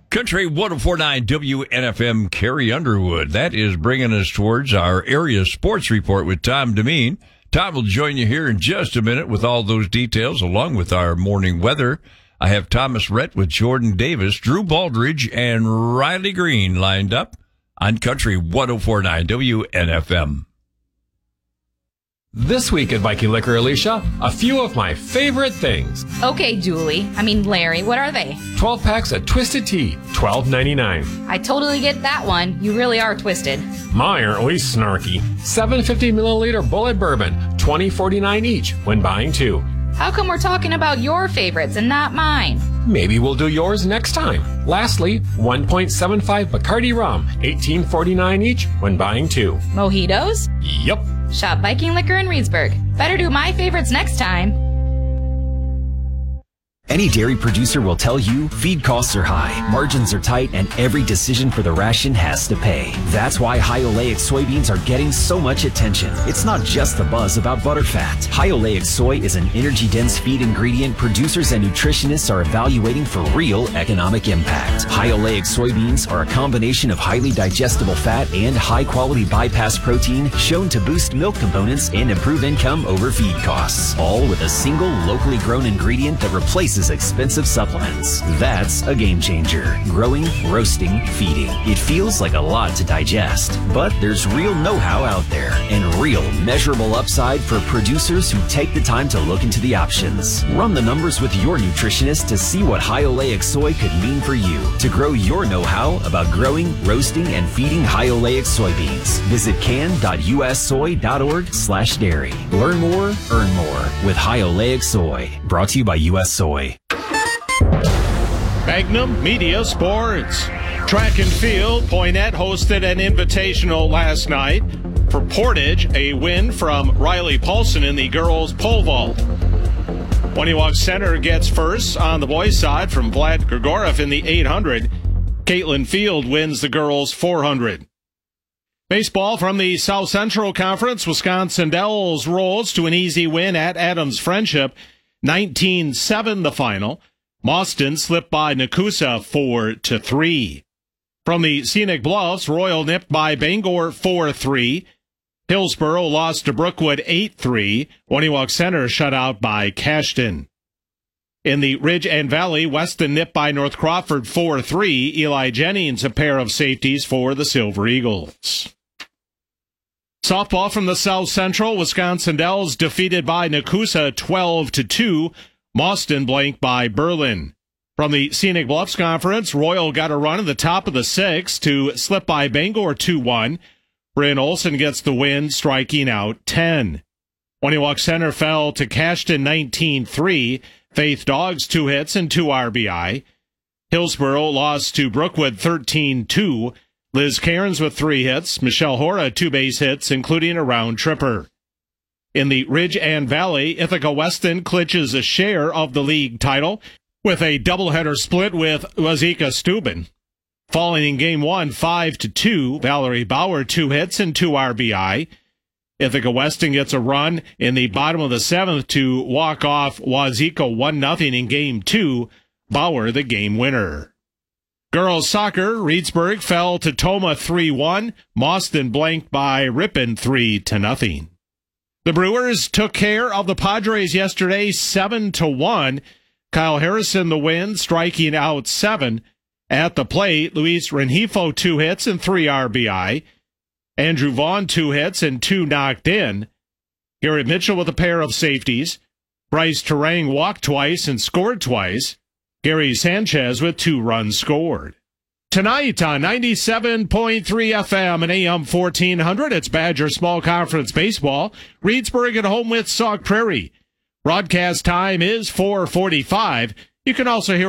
Country 104.9 WNFM, Carrie Underwood. That is bringing us towards our area sports report with Tom Demeen. Tom will join you here in just a minute with all those details, along with our morning weather. I have Thomas Rhett with Jordan Davis, Drew Baldridge, and Riley Green lined up on Country 104.9 WNFM. This week at Viking Liquor, Alicia, a few of my favorite things. Okay, Larry, what are they? 12 packs of Twisted Tea, $12.99. I totally get that one. You really are twisted. Mine are at least snarky. 750 milliliter Bullet Bourbon, $20.49 each when buying two. How come we're talking about your favorites and not mine? Maybe we'll do yours next time. Lastly, 1.75 Bacardi Rum, $18.49 each when buying two. Mojitos? Yup. Shop Viking Liquor in Reedsburg. Better do my favorites next time. Any dairy producer will tell you feed costs are high, margins are tight, and every decision for the ration has to pay. That's why high oleic soybeans are getting so much attention. It's not just the buzz about butterfat. High oleic soy is an energy-dense feed ingredient producers and nutritionists are evaluating for real economic impact. High oleic soybeans are a combination of highly digestible fat and high-quality bypass protein shown to boost milk components and improve income over feed costs, all with a single locally grown ingredient that replaces expensive supplements. That's a game changer. Growing, roasting, feeding. It feels like a lot to digest, but there's real know-how out there and real measurable upside for producers who take the time to look into the options. Run the numbers with your nutritionist to see what high oleic soy could mean for you. To grow your know-how about growing, roasting, and feeding high oleic soybeans, visit can.ussoy.org/dairy. Learn more, earn more with high oleic soy. Brought to you by US Soy. Magnum Media Sports. Track and field, Poynette hosted an invitational last night. For Portage, a win from Riley Paulson in the girls' pole vault. Waniwak Center gets first on the boys' side from Vlad Grigorov in the 800. Caitlin Field wins the girls' 400. Baseball from the South Central Conference. Wisconsin Dells rolls to an easy win at Adams Friendship. 19-7 the final. Mauston slipped by Nakusa 4-3. From the Scenic Bluffs, Royal nipped by Bangor 4-3. Hillsboro lost to Brookwood 8-3. Waniwak Center shut out by Cashton. In the Ridge and Valley, Weston nipped by North Crawford 4-3. Eli Jennings a pair of safeties for the Silver Eagles. Softball from the South Central, Wisconsin Dells defeated by Nakusa 12-2. Mauston blanked by Berlin. From the Scenic Bluffs Conference, Royal got a run at the top of the sixth to slip by Bangor 2-1. Bryn Olsen gets the win, striking out 10. Waniwak Center fell to Cashton 19-3. Faith Dogs 2 hits and 2 RBI. Hillsboro lost to Brookwood 13-2. Liz Cairns with 3 hits. Michelle Hora 2 base hits, including a round tripper. In the Ridge and Valley, Ithaca Weston clinches a share of the league title with a doubleheader split with Wazeeka Steuben. Falling in Game 1, 5-2, Valerie Bauer 2 hits and 2 RBI. Ithaca Weston gets a run in the bottom of the 7th to walk off Wazeeka 1-0 in Game 2. Bauer the game winner. Girls soccer, Reedsburg fell to Toma 3-1. Mauston blanked by Ripon 3-0. The Brewers took care of the Padres yesterday 7-1. Kyle Harrison the win, striking out 7. At the plate, Luis Rengifo 2 hits and 3 RBI. Andrew Vaughn 2 hits and 2 knocked in. Garrett Mitchell with a pair of safeties. Bryce Terang walked twice and scored twice. Gary Sanchez with 2 runs scored. Tonight on 97.3 FM and AM 1400, it's Badger Small Conference Baseball. Reedsburg at home with Sauk Prairie. Broadcast time is 4:45. You can also hear